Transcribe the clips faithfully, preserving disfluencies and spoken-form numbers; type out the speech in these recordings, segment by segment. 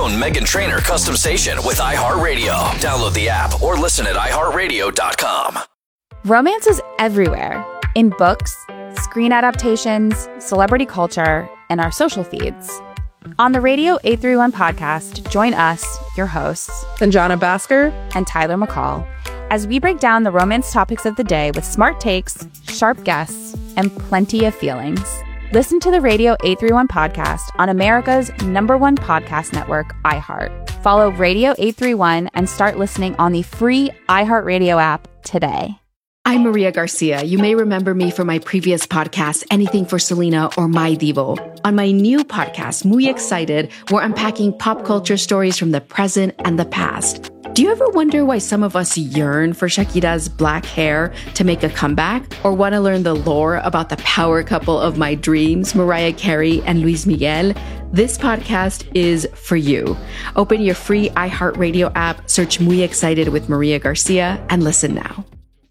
own Meghan Trainor custom station with iHeartRadio. Download the app or listen at i heart radio dot com. Romance is everywhere. In books, screen adaptations, celebrity culture, and our social feeds. On the Radio eight thirty-one podcast, join us, your hosts, Sanjana Bhaskar and Tyler McCall, as we break down the romance topics of the day with smart takes, sharp guests, and plenty of feelings. Listen to the Radio eight thirty-one podcast on America's number one podcast network, iHeart. Follow Radio eight thirty-one and start listening on the free iHeartRadio app today. I'm Maria Garcia. You may remember me from my previous podcast, Anything for Selena or My Divo. On my new podcast, Muy Excited, we're unpacking pop culture stories from the present and the past. Do you ever wonder why some of us yearn for Shakira's black hair to make a comeback? Or want to learn the lore about the power couple of my dreams, Mariah Carey and Luis Miguel? This podcast is for you. Open your free iHeartRadio app, search Muy Excited with Maria Garcia, and listen now.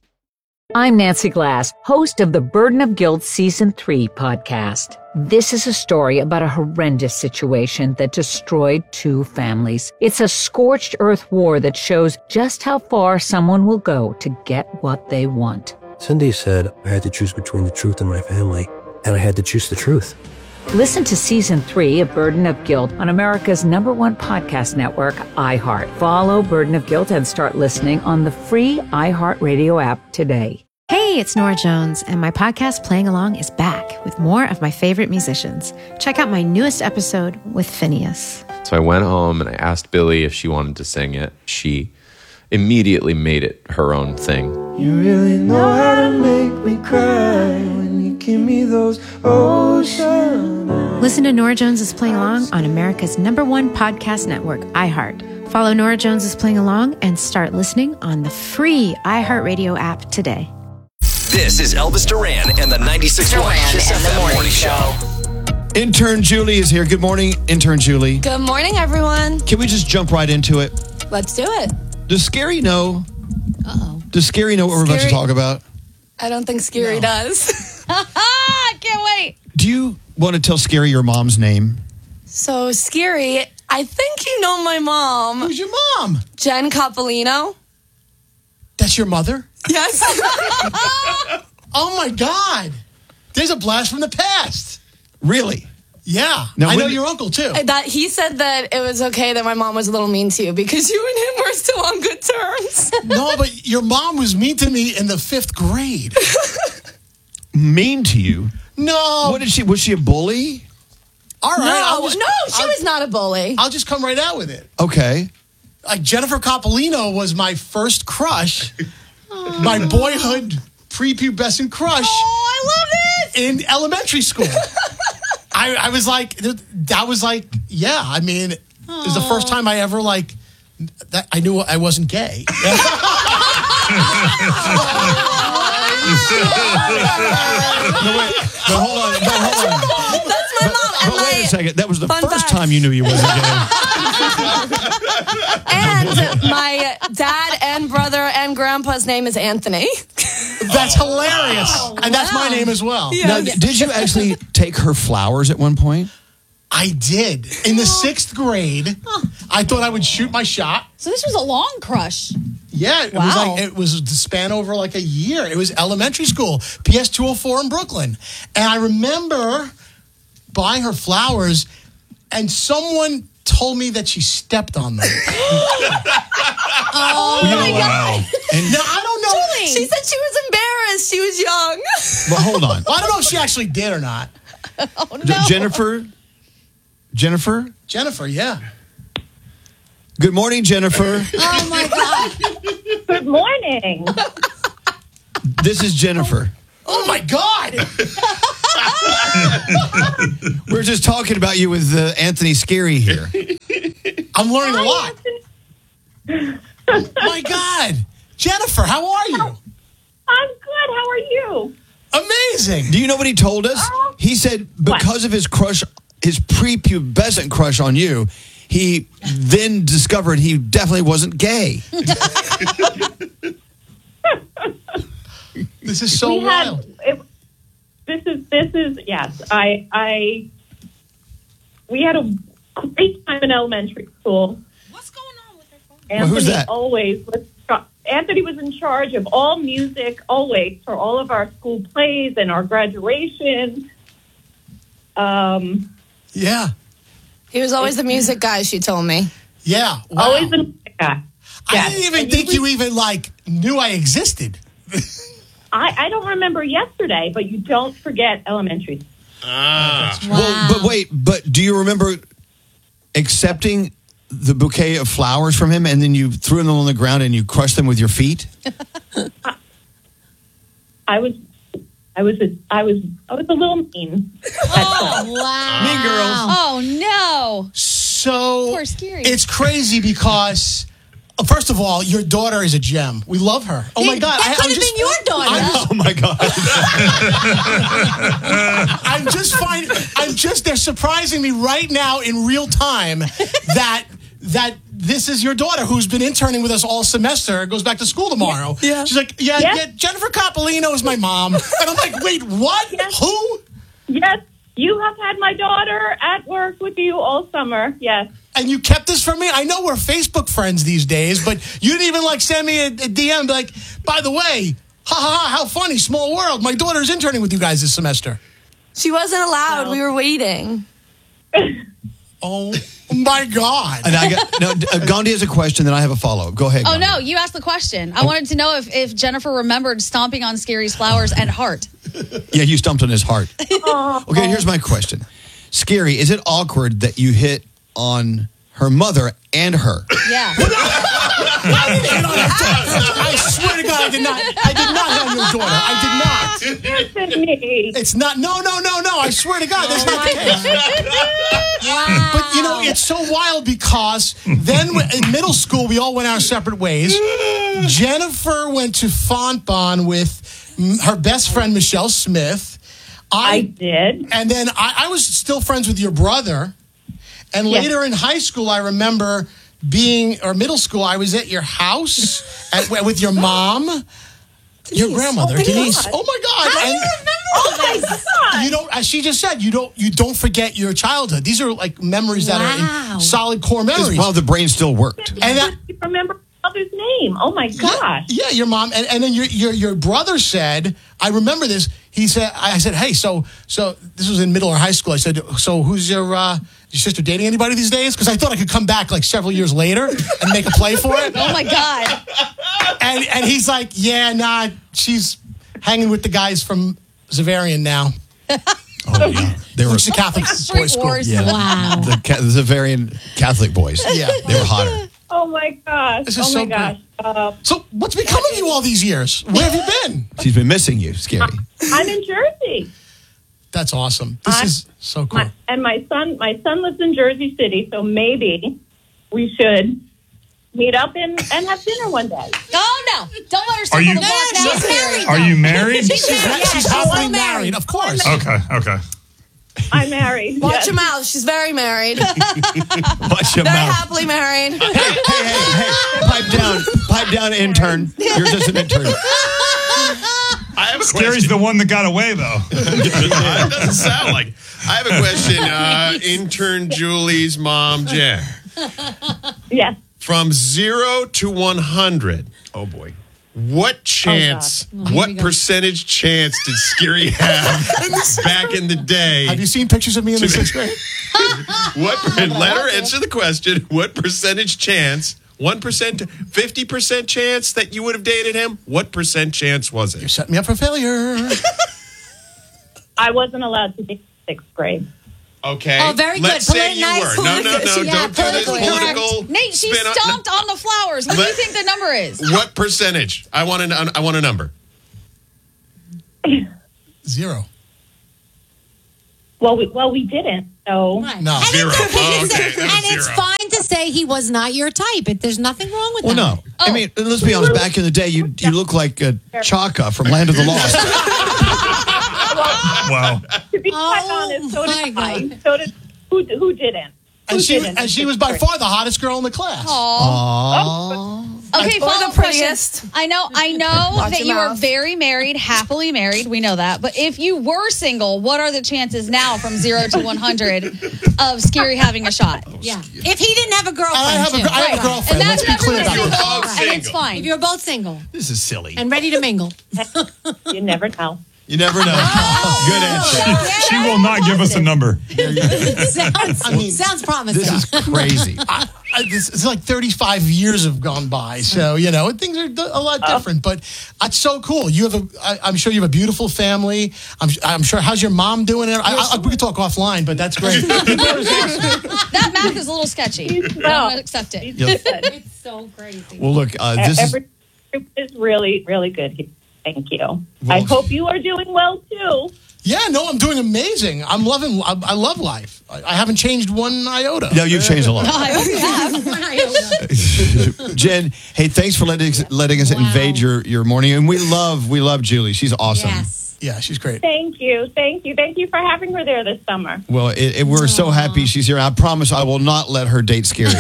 I'm Nancy Glass, host of the Burden of Guilt Season three podcast. This is a story about a horrendous situation that destroyed two families. It's a scorched earth war that shows just how far someone will go to get what they want. Cindy said I had to choose between the truth and my family, and I had to choose the truth. Listen to Season three of Burden of Guilt on America's number one podcast network, iHeart. Follow Burden of Guilt and start listening on the free iHeartRadio app today. Hey, it's Nora Jones, and my podcast Playing Along is back with more of my favorite musicians. Check out my newest episode with Phineas. So I went home and I asked Billy if she wanted to sing it. She immediately made it her own thing. You really know how to make me cry when you give me those ocean eyes. Listen to Nora Jones is Playing Along on America's number one podcast network, iHeart. Follow Nora Jones is Playing Along and start listening on the free iHeartRadio app today. This is Elvis Duran and the ninety-six point one Kiss F M Morning Show. Intern Julie is here. Good morning, Intern Julie. Good morning, everyone. Can we just jump right into it? Let's do it. Does Scary know? Uh-oh. Does Scary know what we're Scary? about to talk about? I don't think Scary no. does. I can't wait. Do you want to tell Scary your mom's name? So, Scary, I think you know my mom. Who's your mom? Jen Capolino. That's your mother? Yes. Oh, my God. There's a blast from the past. Really? Yeah. Now, I know when, your uncle, too. That He said that it was okay that my mom was a little mean to you because you and him were still on good terms. No, but your mom was mean to me in the fifth grade. Mean to you? No. What did she, was she a bully? All right. No, I'll just, no she I'll, was not a bully. I'll just come right out with it. Okay. Like, Jennifer Capolino was my first crush. My boyhood prepubescent crush. Oh, I love it! In elementary school. I, I was like, that was like, yeah, I mean, it was the first time I ever, like, that I knew I wasn't gay. no, wait, no, hold on, no, hold on. That's my but, mom. But and wait my, a second, that was the first fact. time you knew you wasn't gay. And my dad and brother and grandpa's name is Anthony. That's hilarious. Oh, and that's wow. my name as well. Yeah. Now, did you actually take her flowers at one point? I did. In the sixth grade, I thought I would shoot my shot. So this was a long crush. Yeah, it wow. was like it was to span over like a year. It was elementary school, P S two oh four in Brooklyn. And I remember buying her flowers, and someone told me that she stepped on them. Oh, you know, my wow. God. And now, I don't know. Julie. She said she was embarrassed. She was young. But hold on. Well, I don't know if she actually did or not. Oh, no. J- Jennifer? Jennifer? Jennifer, yeah. Good morning, Jennifer. Oh, my God. Good morning. This is Jennifer. Oh, my God. We're just talking about you with uh, Anthony Scary here. I'm learning a lot. My God. Jennifer, how are you? I'm good. How are you? Amazing. Do you know what he told us? Oh. He said because of his crush, his prepubescent crush on you, he then discovered he definitely wasn't gay. This is so we wild. Had, it, this is this is yes. I I we had a great time in elementary school. What's going on with her phone? Anthony Well, who's that? always was Anthony was in charge of all music always for all of our school plays and our graduation. Um, Yeah. He was always the music guy, she told me. Yeah. Wow. always the music guy. I Yes. didn't even And think was- you even like knew I existed. I, I don't remember yesterday, but you don't forget elementary school. Ah. Well, but wait, but do you remember accepting the bouquet of flowers from him and then you threw them on the ground and you crushed them with your feet? I was, I was, a, I was, I was a little mean. Oh, wow. Mean girls. Oh, no. So Poor Scary. it's crazy because, uh, first of all, your daughter is a gem. We love her. Oh my God! That I, could I'm have just, been your daughter. I'm, Oh my God. I'm just fine. I'm just. They're surprising me right now in real time that that this is your daughter who's been interning with us all semester. Goes back to school tomorrow. Yeah. She's like, yeah, Yeah. yeah. Jennifer Coppolino is my mom, and I'm like, wait, what? Yes. Who? Yes, you have had my daughter at work with you all summer. Yes. And you kept this from me? I know we're Facebook friends these days, but you didn't even like send me a, a D M like, by the way, ha ha ha, how funny, small world. My daughter's interning with you guys this semester. She wasn't allowed. No. We were waiting. Oh my God. And I got, no, uh, Gandhi has a question, then I have a follow-up. Go ahead, Oh, Gandhi. no, you asked the question. I wanted to know if, if Jennifer remembered stomping on Scary's flowers and heart. Yeah, you stumped on his heart. Okay, here's my question. Scary, is it awkward that you hit on her mother and her? Yeah. I didn't hit on her daughter. I swear to God, I did not. I did not hit on your daughter. I did not. Listen, me. It's not. No, no, no, no. I swear to God, that's not the case. Wow. But, you know, it's so wild because then in middle school, we all went our separate ways. Jennifer went to Fontbonne with mm, her best friend, Michelle Smith. I did. And then I, I was still friends with your brother. And Yes. later in high school, I remember being, or middle school, I was at your house at, with your mom, your grandmother, Oh my Denise. God. Oh my God! How do you remember Oh my God! You don't. As she just said, you don't. You don't forget your childhood. These are like memories that are Wow. in solid core Because memories. while the brain still worked. And that, You remember my mother's name? Oh my gosh! yeah, your mom, and, and then your, your your brother said, I remember this. He said, I said, hey, so so this was in middle or high school. I said, so who's your uh, your sister dating anybody these days? Because I thought I could come back like several years later and make a play for it. Oh, my God. And and he's like, yeah, nah, she's hanging with the guys from Zavarian now. Oh, yeah. They were Which is a Catholic Street boys' school. Wars. yeah, Wow. the, Ca- the Zavarian Catholic boys. Yeah. They were hotter. Oh my gosh! This is oh so my gosh! Uh, So what's become of you all these years? Where have you been? She's been missing you, Scary. I'm in Jersey. That's awesome. This I- is so cool. My, and my son, my son lives in Jersey City, so maybe we should meet up and, and have dinner one day. Oh, no. Don't let her Are step you- on the No, block no, now, she's Scary. Are you married? She's, she's happily I'm married, married. of course. Okay, okay. I'm married. Watch yes. your mouth. She's very married. Watch your very mouth. happily married. Hey, hey, hey, hey. Pipe down. Pipe down, intern. You're just an intern. I have a Scary's the one that got away, though. It doesn't sound like. I have a question. Uh, intern Julie's mom, Jen. Yes. From zero to one hundred. Oh, boy. What chance, Oh, what percentage chance did Scary have back in the day? Have you seen pictures of me in the sixth grade? What, let her answer the question. What percentage chance, one percent, fifty percent chance that you would have dated him? What percent chance was You're it? setting me up for failure. I wasn't allowed to date sixth grade. Okay. Oh, very good. Let's say Polit- you nice were. No, no, no. political- yeah, Don't do this politically correct. political. Nate, she spin on- stomped on the flowers. What do you Let- think the number is? What percentage? I want a, I want a number. Zero. Well, we well we didn't. So No. And Zero. It's okay Oh, to okay. say- That was and it's zero. fine to say he was not your type. It, there's nothing wrong with Well, that. no. I mean, let's be honest. Back in the day, you you look like uh, Chaka from Land of the Lost. Wow. to be quite Oh, honest, so my did I. God. So did who? Who didn't? Who And she, didn't? and she was by far the hottest girl in the class. Aw. Aww. Okay, Or follow the prettiest. I know, I know Watch that your you are mouth. very married, happily married. We know that. But if you were single, what are the chances now from zero to one hundred of Scary having a shot? Yeah. If he didn't have a girlfriend, I have a, too. I have a girlfriend. Imagine Let's be clear everyone's about single, that. and it's fine. If you're both single This is silly. and ready to mingle. You never know. You never know. Good answer. She will not give us a number. sounds, I mean, sounds promising. This is crazy. I, I, this, it's like thirty-five years have gone by, so you know things are a lot different. But it's so cool. You have a, I, I'm sure you have a beautiful family. I'm, I'm sure. How's your mom doing? It. I, I, we could talk offline, but that's great. That math is a little sketchy. I don't want to accept it. Yep. It's so crazy. Well, look, uh, this is. Every is really, really good here. Thank you. I hope you are doing well too. Yeah, no, I'm doing amazing. I'm loving. I, I love life. I, I haven't changed one iota. No, you've changed a lot. No, I hope you have. Jen, hey, thanks for letting us, letting us invade your, your morning. And we love we love Julie. She's awesome. Yes. Yeah, she's great. Thank you. Thank you. Thank you for having her there this summer. Well, it, it, we're so happy she's here. I promise I will not let her date Scary.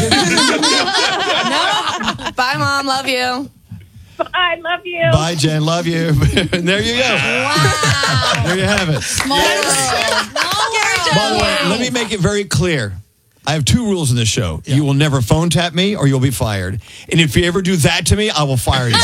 Bye, Mom. Love you. I love you. Bye, Jen. Love you. And there you go. Wow. There you have it. Small world. By the way, let me make it very clear. I have two rules in this show. You will never phone tap me or you'll be fired. And if you ever do that to me, I will fire you. Guys,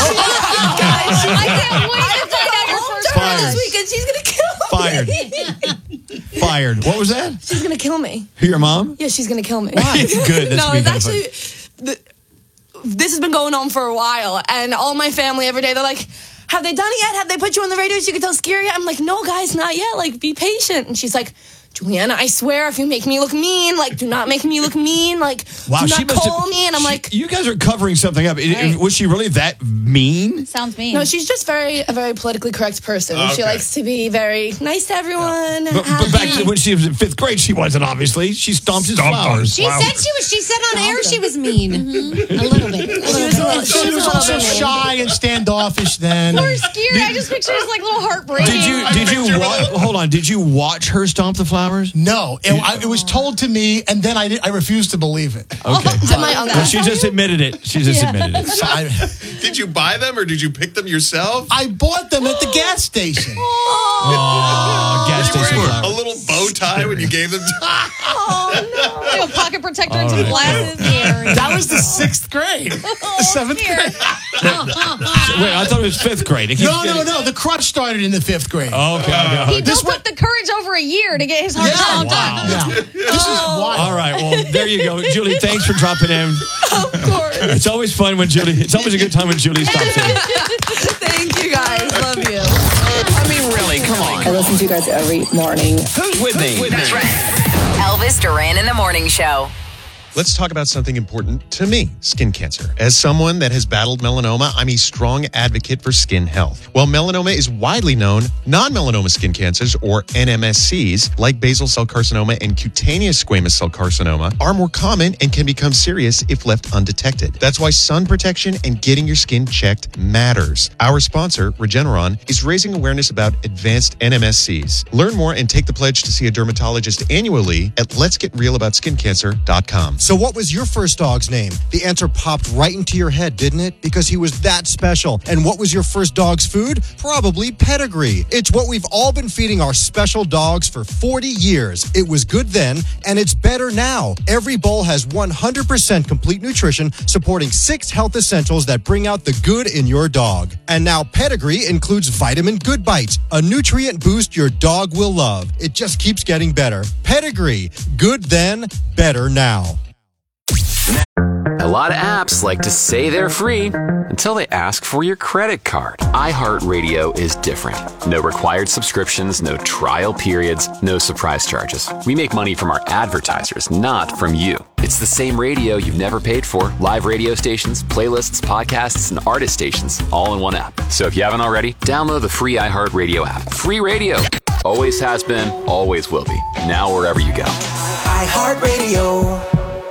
I can't wait to find out your first Fired. this weekend. She's going to kill me. Fired. Fired. What was that? She's going to kill me. Who, your mom? Yeah, she's going to kill me. Why? Good. That's No, me it's kind of actually... The, this has been going on for a while, and all my family every day, they're like, have they done it yet? Have they put you on the radio so you can tell Scary? I'm like, no, guys, not yet. Like, be patient. And she's like, Juliana, I swear, if you make me look mean, like, do not make me look mean. Like, Wow, do she not must call have- me. And I'm she- like, You guys are covering something up. It- Right. Was she really that mean? Sounds mean. no, she's just very a very politically correct person. She Okay. likes to be very nice to everyone. But, but back to when she was in fifth grade, she wasn't, obviously. She stomped his Stomped on flowers. his She said she was. She said on air she was mean. A little bit. A She little was a bit. little- she She was was a also little bit mean. shy and standoffish then. Poor Scary. I just picture his like little heartbreaking. Did you? Did you? Wa- hold on. Did you watch her stomp the flowers? No, it, I, it was told to me, and then I, did, I refused to believe it. Okay. Did my uncle Well, she just admitted it. She just admitted it. So I, Did you buy them or did you pick them yourself? I bought them at the gas station. Oh, gas Were you station wearing a flowers. little bow tie when you gave them to You have a pocket protector and some glasses? That was the sixth grade. The seventh Scary. grade. Wait, I thought it was fifth grade. It keeps No, no, getting- no. The crutch started in the fifth grade. Oh, okay. okay. He built up the courage over a year to get his heart Yeah, stomped wow. on. Yeah. This is wild. All right. Well, there you go, Julie. Thanks for dropping in. Of course. It's always fun when Julie. It's always a good time when Julie stops in. Thank you, guys. Love you. I mean, really, come on. I listen to you guys every morning. Who's with me? That's right. Elvis Duran in the Morning Show. Let's talk about something important to me, skin cancer. As someone that has battled melanoma, I'm a strong advocate for skin health. While melanoma is widely known, non-melanoma skin cancers, or N M S Cs, like basal cell carcinoma and cutaneous squamous cell carcinoma, are more common and can become serious if left undetected. That's why sun protection and getting your skin checked matters. Our sponsor, Regeneron, is raising awareness about advanced N M S Cs. Learn more and take the pledge to see a dermatologist annually at lets get real about skin cancer dot com. So what was your first dog's name? The answer popped right into your head, didn't it? Because he was that special. And what was your first dog's food? Probably Pedigree. It's what we've all been feeding our special dogs for forty years. It was good then, and it's better now. Every bowl has one hundred percent complete nutrition, supporting six health essentials that bring out the good in your dog. And now Pedigree includes Vitamin Good Bites, a nutrient boost your dog will love. It just keeps getting better. Pedigree. Good then, better now. A lot of apps like to say they're free until they ask for your credit card. iHeartRadio is different. No required subscriptions, no trial periods, no surprise charges. We make money from our advertisers, not from you. It's the same radio you've never paid for. Live radio stations, playlists, podcasts, and artist stations, all in one app. So if you haven't already, download the free iHeartRadio app. Free radio. Always has been, always will be. Now wherever you go. iHeartRadio.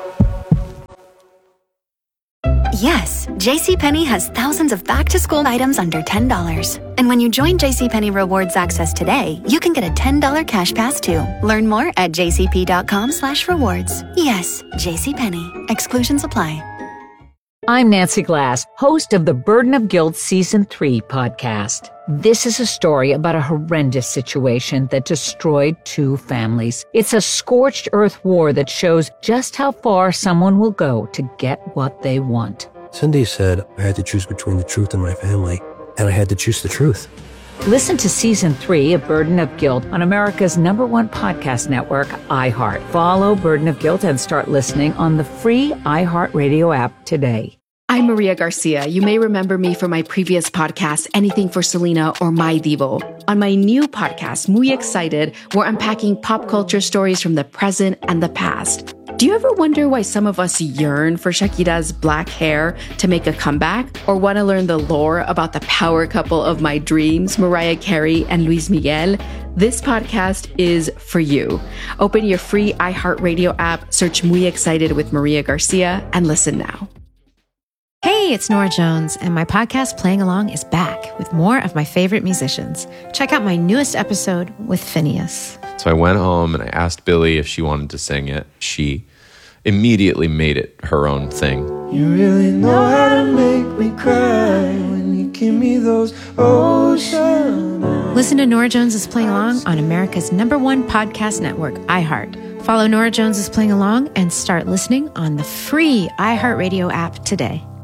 Yes, JCPenney has thousands of back-to-school items under ten dollars. And when you join JCPenney Rewards Access today, you can get a ten dollars cash pass too. Learn more at jcp.com slash rewards. Yes, JCPenney. Exclusions apply. I'm Nancy Glass, host of the Burden of Guilt Season three podcast. This is a story about a horrendous situation that destroyed two families. It's a scorched earth war that shows just how far someone will go to get what they want. Cindy said I had to choose between the truth and my family, and I had to choose the truth. Listen to Season three of Burden of Guilt on America's number one podcast network, iHeart. Follow Burden of Guilt and start listening on the free iHeartRadio app today. I'm Maria Garcia. You may remember me from my previous podcast, Anything for Selena or My Divo. On my new podcast, Muy Excited, we're unpacking pop culture stories from the present and the past. Do you ever wonder why some of us yearn for Shakira's black hair to make a comeback? Or want to learn the lore about the power couple of my dreams, Mariah Carey and Luis Miguel? This podcast is for you. Open your free iHeartRadio app, search Muy Excited with Maria Garcia, and listen now. Hey, it's Nora Jones, and my podcast Playing Along is back with more of my favorite musicians. Check out my newest episode with Phineas. So I went home and I asked Billy if she wanted to sing it. She immediately made it her own thing. You really know how to make me cry when you give me those ocean eyes. Listen to Nora Jones is Playing Along on America's number one podcast network, iHeart. Follow Nora Jones is Playing Along and start listening on the free iHeartRadio app today.